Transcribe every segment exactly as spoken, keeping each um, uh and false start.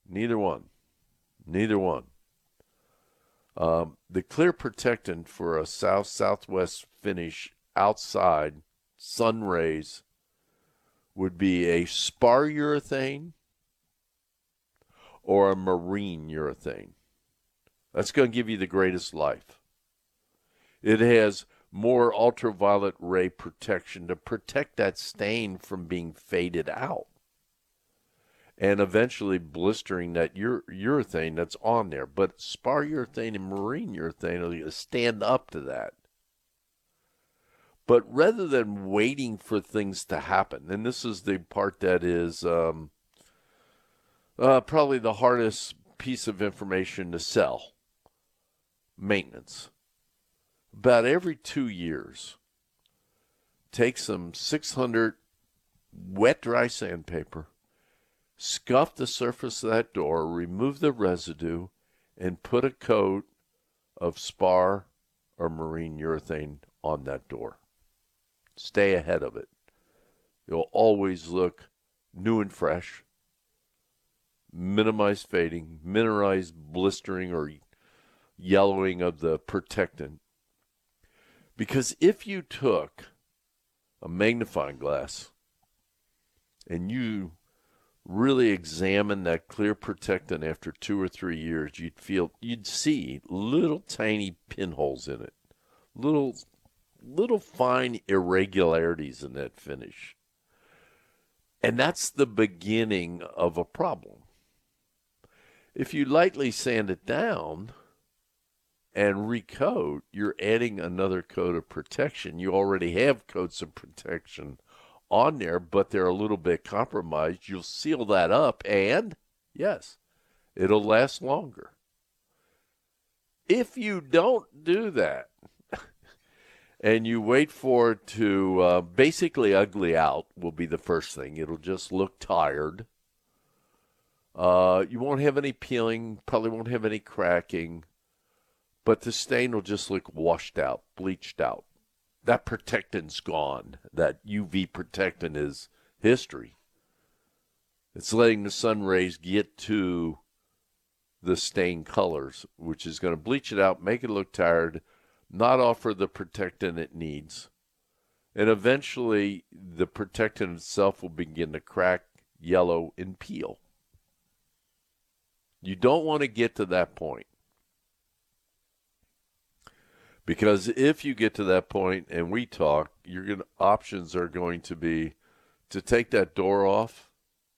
Neither one. Neither one. Um, the clear protectant for a south-southwest finish outside sun rays would be a spar urethane or a marine urethane. That's going to give you the greatest life. It has more ultraviolet ray protection to protect that stain from being faded out and eventually blistering that ure- urethane that's on there. But spar urethane and marine urethane will stand up to that. But rather than waiting for things to happen, and this is the part that is um, uh, probably the hardest piece of information to sell, maintenance. About every two years, take some six hundred wet dry sandpaper, scuff the surface of that door, remove the residue, and put a coat of spar or marine urethane on that door. Stay ahead of it. You'll always look new and fresh. Minimize fading, minimize blistering or yellowing of the protectant. Because if you took a magnifying glass and you really examine that clear protectant after two or three years, you'd feel you'd see little tiny pinholes in it, little little fine irregularities in that finish. And that's the beginning of a problem. If you lightly sand it down and recoat, you're adding another coat of protection. You already have coats of protection on there, but they're a little bit compromised. You'll seal that up, and yes, it'll last longer. If you don't do that, and you wait for it to uh, basically ugly out, will be the first thing. It'll just look tired. Uh, you won't have any peeling, probably won't have any cracking, but the stain will just look washed out, bleached out. That protectant's gone. That U V protectant is history. It's letting the sun rays get to the stain colors, which is going to bleach it out, make it look tired, not offer the protectant it needs. And eventually, the protectant itself will begin to crack, yellow, and peel. You don't want to get to that point. Because if you get to that point and we talk, your gonna, options are going to be to take that door off,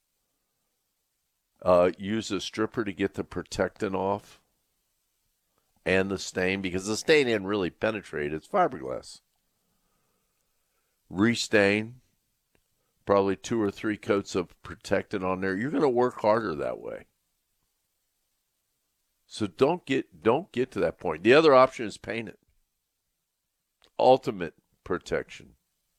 uh, use a stripper to get the protectant off, and the stain, because the stain didn't really penetrate. It's fiberglass. Restain, probably two or three coats of protectant on there. You're going to work harder that way. So don't get don't get to that point. The other option is paint it. Ultimate protection.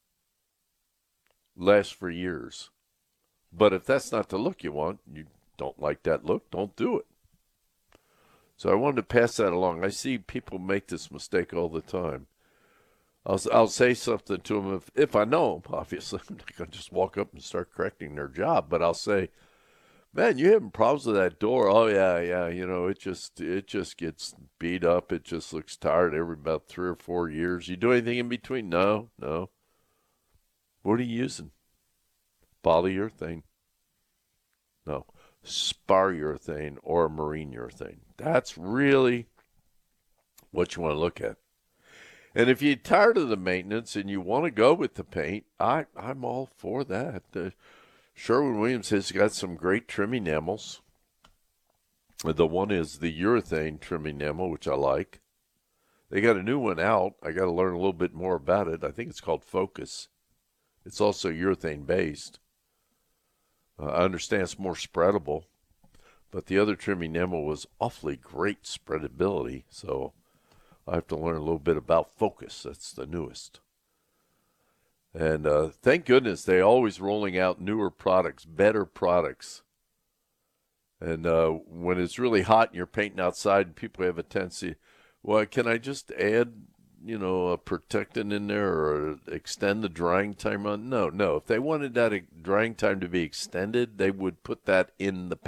Lasts for years. But if that's not the look you want, you don't like that look, don't do it. So I wanted to pass that along. I see people make this mistake all the time. I'll, I'll say something to them if, if I know them, obviously. I'm not going to just walk up and start correcting their job, but I'll say, man, you having problems with that door? Oh, yeah, yeah, you know, it just it just gets beat up. It just looks tired every about three or four years. You do anything in between? No, no. What are you using? Polyurethane? No. Spar urethane or marine urethane. That's really what you want to look at. And if you're tired of the maintenance and you want to go with the paint, I, I'm all for that. Uh, Sherwin-Williams has got some great trim enamels. The one is the urethane trim enamel, which I like. They got a new one out. I got to learn a little bit more about it. I think it's called Focus. It's also urethane-based. Uh, I understand it's more spreadable, but the other trim enamel was awfully great spreadability, so I have to learn a little bit about Focus. That's the newest. And uh, thank goodness they're always rolling out newer products, better products. And uh, when it's really hot and you're painting outside and people have a tendency, well, can I just add, you know, a protectant in there or extend the drying time on? No, no. If they wanted that drying time to be extended, they would put that in the